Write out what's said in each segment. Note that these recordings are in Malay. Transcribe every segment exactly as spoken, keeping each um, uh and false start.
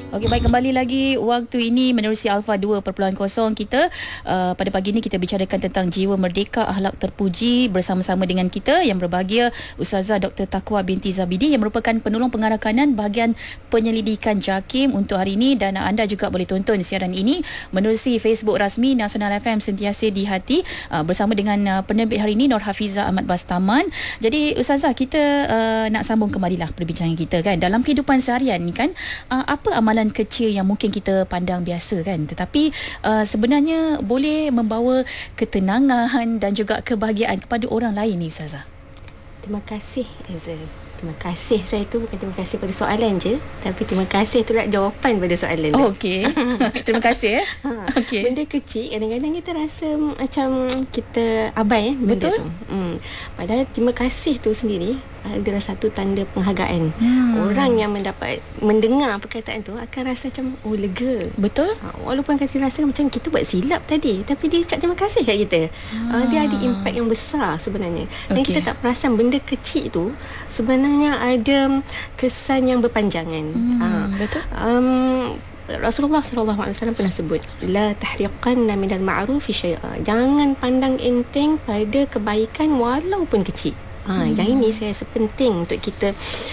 Okey, baik, kembali lagi waktu ini menerusi Alpha dua titik kosong kita. Uh, pada pagi ini kita bicarakan tentang jiwa merdeka, akhlak terpuji. Bersama-sama dengan kita yang berbahagia Ustazah Doktor Taqwa binti Zabidi yang merupakan penolong pengarah kanan bahagian penyelidikan JAKIM untuk hari ini, dan anda juga boleh tonton siaran ini menerusi Facebook rasmi Nasional F M Sentiasa di Hati uh, bersama dengan uh, penerbit hari ini Nur Hafizah Ahmad Bastaman. Jadi Ustazah, kita uh, nak sambung kembalilah perbincangan kita kan. Dalam kehidupan seharian ni kan, uh, apa amalan kecil yang mungkin kita pandang biasa kan, tetapi uh, sebenarnya boleh membawa ketenangan dan juga kebahagiaan kepada orang lain ni Ustazah? Terima kasih Hazel. Terima kasih saya tu bukan terima kasih pada soalan je, tapi terima kasih tu lah jawapan pada soalan. Oh, okey. Terima kasih. Ha, okay. Benda kecil kadang-kadang kita rasa macam kita abai eh, benda Betul. tu. Hmm. Padahal terima kasih tu sendiri adalah satu tanda penghargaan. Hmm. Orang yang mendapat mendengar perkataan tu akan rasa macam oh lega. Betul. Ha, walaupun kita rasa macam kita buat silap tadi, tapi dia ucap terima kasih kat kita. Hmm. Uh, dia ada impact yang besar sebenarnya. Dan Okay. kita tak perasan benda kecil tu sebenarnya ada kesan yang berpanjangan. Hmm, Ha, betul. Um, Rasulullah sallallahu alaihi wasallam pernah sebut, la tahriqanna minal ma'rufi syai'a. Jangan pandang enteng pada kebaikan walaupun kecil. Ha, hmm. Yang ini saya rasa penting untuk kita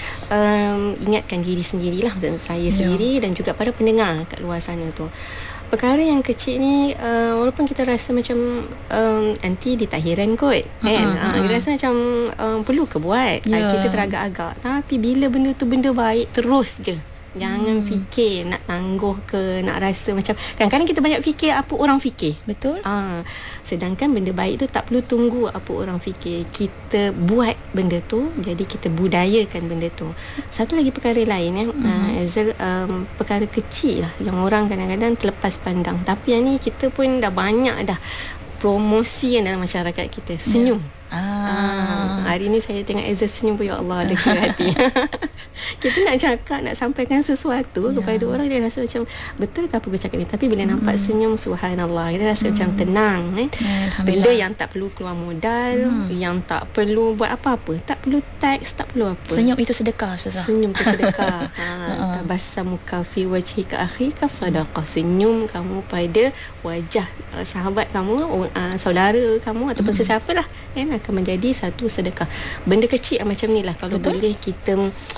um, ingatkan diri sendirilah, maksud saya sendiri dan juga para pendengar kat luar sana tu. Perkara yang kecil ni uh, walaupun kita rasa macam um, nanti ditakhiran kot kan, uh-huh, uh, kita rasa macam um, perlu ke buat, yeah. uh, kita teragak-agak, tapi bila benda tu benda baik, terus je. Jangan hmm. fikir nak tangguh ke, nak rasa macam, kadang-kadang kita banyak fikir apa orang fikir. Betul. Ah, sedangkan benda baik tu tak perlu tunggu apa orang fikir. Kita buat benda tu, jadi kita budayakan benda tu. Satu lagi perkara lain ya, uh-huh. Azal, um, perkara kecil lah yang orang kadang-kadang terlepas pandang. Tapi yang ni kita pun dah banyak dah promosi yang dalam masyarakat kita. Senyum. Yeah. Ah. Ah, hari ni saya tengok Azal senyum pun, ya Allah, ada kira hati. Kita nak cakap, nak sampaikan sesuatu ya. kepada orang, dia rasa macam betul ke apa aku cakap ni, tapi bila hmm. nampak senyum, subhanallah, kita rasa hmm. macam tenang eh. Benda yang tak perlu keluar modal, hmm. yang tak perlu buat apa-apa, tak perlu teks, tak perlu apa. Senyum itu sedekah Ustazah. Senyum itu sedekah. Ha, tabassamuka fi wajhika akhika sadaqah. Senyum kamu pada wajah uh, sahabat kamu, uh, saudara kamu ataupun hmm. sesiapa lah kan, akan menjadi satu sedekah. Benda kecil macam ni lah kalau Betul? boleh kita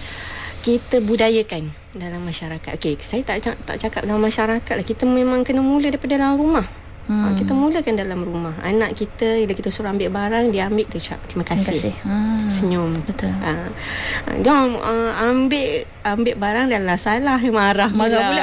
kita budayakan dalam masyarakat. Okey, saya tak tak cakap dalam masyarakat lah. Kita memang kena mula daripada dalam rumah. Hmm. Ha, kita mulakan dalam rumah. Anak kita, bila kita suruh ambil barang, dia ambil, dia ucap terima kasih. Terima kasih. Ha. Senyum. Betul. Ha. Jangan uh, ambil ambil barang dan lah salah, marah. Marah pula.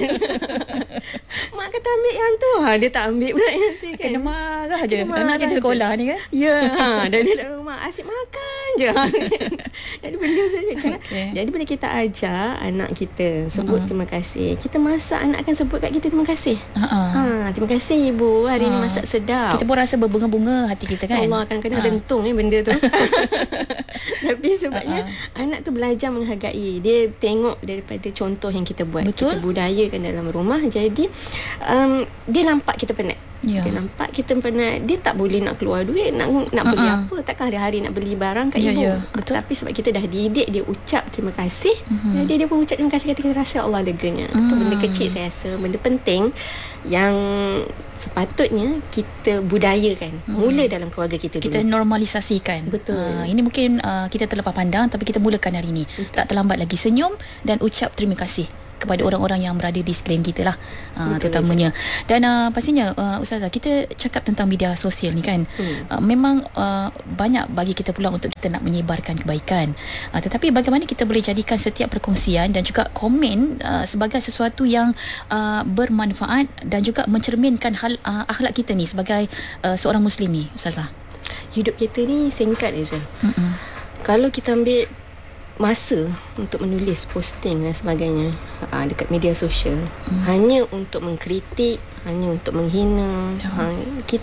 Mak kata ambil yang tu. Ha, dia tak ambil pula yang tu kan. Kena marah je. Anak kita sekolah ni kan. Ya. Ha, dan dia dalam rumah asyik makan je. Jadi benda saya cakap. Okay. Jadi bila kita ajar anak kita sebut uh-huh. terima kasih, kita masak, anak akan sebut kat kita terima kasih. Uh-huh. Ha, terima kasih ibu, hari uh. ni masak sedap. Kita pun rasa berbunga-bunga hati kita kan. Allah, kadang-kadang uh. rentung ni benda tu. Tapi sebabnya uh-huh. anak tu belajar menghargai. Dia tengok daripada contoh yang kita buat. Betul. Kita budayakan dalam rumah. Jadi um, dia nampak kita penat. Ya. Dia nampak kita penat. Dia tak boleh nak keluar duit, nak nak uh-uh. beli apa. Takkan hari-hari nak beli barang kat ya, ibu. Ya. Betul. Tapi sebab kita dah didik dia ucap terima kasih, uh-huh. jadi dia pun ucap terima kasih, kita rasa Allah leganya. Itu uh-huh. benda kecil saya rasa, benda penting yang sepatutnya kita budayakan hmm. mula dalam keluarga kita dulu. Kita normalisasikan. Betul. Uh, ini mungkin uh, kita terlepas pandang, tapi kita mulakan hari ini. Betul. Tak terlambat lagi. Senyum dan ucap terima kasih kepada betul. orang-orang yang berada di sekeliling kita lah, uh, terutamanya. Dan uh, pastinya uh, Ustazah, kita cakap tentang media sosial ni kan, hmm. uh, memang uh, banyak bagi kita peluang untuk kita nak menyebarkan kebaikan, uh, tetapi bagaimana kita boleh jadikan setiap perkongsian dan juga komen uh, sebagai sesuatu yang uh, bermanfaat dan juga mencerminkan hal uh, akhlak kita ni sebagai uh, seorang Muslim ni Ustazah. Hidup kita ni singkat Azal. Mm-mm. Kalau kita ambil masa untuk menulis posting dan sebagainya uh, dekat media sosial hmm. hanya untuk mengkritik, hanya untuk menghina, ya. ha, kita